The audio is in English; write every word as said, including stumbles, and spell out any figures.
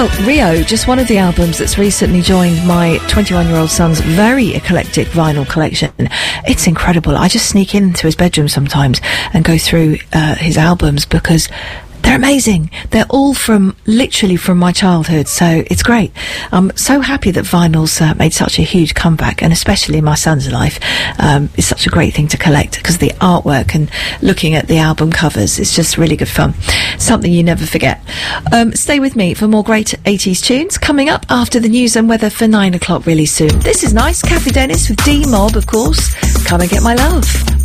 Well, Rio, just one of the albums that's recently joined my twenty-one-year-old son's very eclectic vinyl collection. It's incredible. I just sneak into his bedroom sometimes and go through uh, his albums because they're amazing. They're all from, literally from my childhood, so it's great. I'm so happy that vinyl's uh, made such a huge comeback, and especially in my son's life. Um, it's such a great thing to collect, because the artwork and looking at the album covers, it's just really good fun. Something you never forget. Um, stay with me for more great eighties tunes, coming up after the news and weather for nine o'clock really soon. This is nice. Kathy Dennis with D-Mob, of course. Come and get my love.